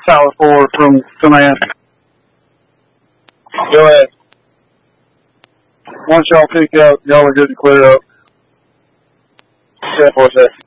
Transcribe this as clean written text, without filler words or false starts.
Tower 4 from command. Go ahead. Once y'all peek out, y'all are good to clear up. 10-4-6.